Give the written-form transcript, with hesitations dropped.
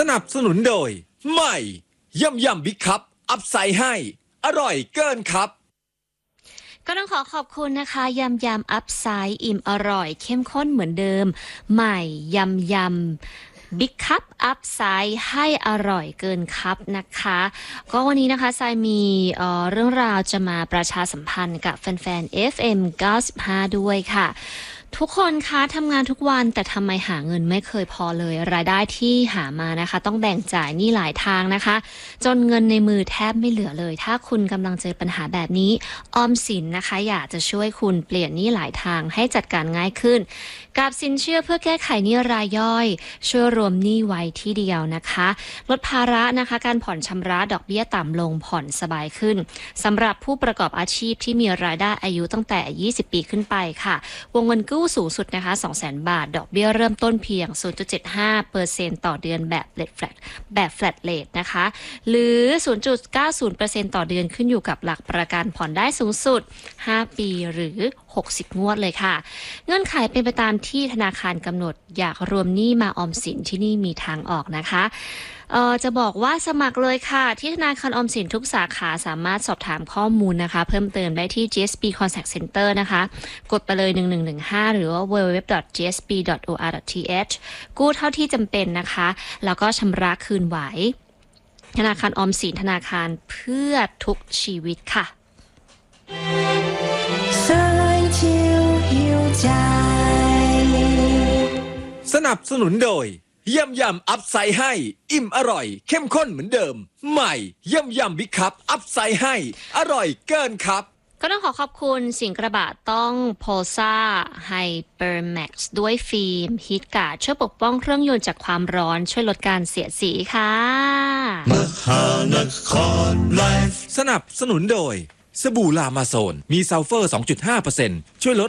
นับสนุนโดยใหม่ยำบิ๊กคัพอัพไซด์ให้อร่อยเกินครับก็ต้องขอขอบคุณนะคะยำอัพไซด์อิ่มอร่อยเข้มข้นเหมือนเดิมใหม่ยำบิ๊กคัพอัพไซด์ให้อร่อยเกินครับนะคะก็วันนี้นะคะทรายมีเรื่องราวจะมาประชาสัมพันธ์กับแฟนๆ FM 95 ด้วยค่ะทุกคนคะทำงานทุกวันแต่ทำไมหาเงินไม่เคยพอเลยรายได้ที่หามานะคะต้องแบ่งจ่ายหนี้หลายทางนะคะจนเงินในมือแทบไม่เหลือเลยถ้าคุณกำลังเจอปัญหาแบบนี้ออมสินนะคะอยากจะช่วยคุณเปลี่ยนหนี้หลายทางให้จัดการง่ายขึ้นกับสินเชื่อเพื่อแก้ไขหนี้รายย่อยช่วยรวมหนี้ไว้ที่เดียวนะคะลดภาระนะคะการผ่อนชำระดอกเบี้ยต่ำลงผ่อนสบายขึ้นสำหรับผู้ประกอบอาชีพที่มีรายได้อายุตั้งแต่20 ปีขึ้นไปค่ะวงเงินกู้สูงสุดนะคะ 200,000 บาทดอกเบี้ยเริ่มต้นเพียง 0.75% ต่อเดือนแบบแฟลตเรทนะคะหรือ 0.90% ต่อเดือนขึ้นอยู่กับหลักประกันผ่อนได้สูงสุด5 ปีหรือ60 งวดเลยค่ะเงื่อนไขเป็นไปตามที่ธนาคารกำหนดอยากรวมหนี้มาออมสินที่นี่มีทางออกนะคะจะบอกว่าสมัครเลยค่ะที่ธนาคารออมสินทุกสาขาสามารถสอบถามข้อมูลนะคะเพิ่มเติมได้ที่ GSB Contact Center นะคะกดไปเลย1115หรือว่า www.gsb.or.th กู้เท่าที่จำเป็นนะคะแล้วก็ชำระคืนไหวธนาคารออมสินธนาคารเพื่อทุกชีวิตค่ะสนับสนุนโดยยำอัพไซด์ให้อิ่มอร่อยเข้มข้นเหมือนเดิมใหม่ยำบิ๊กคัพอัพไซด์ให้อร่อยเกินครับก็ต้องขอขอบคุณสิงกระบะต้องโพซ่าไฮเปอร์แม็กซ์ด้วยฟิล์มฮีทการ์ดช่วยปกป้องเครื่องยนต์จากความร้อนช่วยลดการเสียดสีค่ะมหานครไลฟ์สนับสนุนโดยสบู่ลามาโซนมีซัลเฟอร์ 2.5% ช่วยลด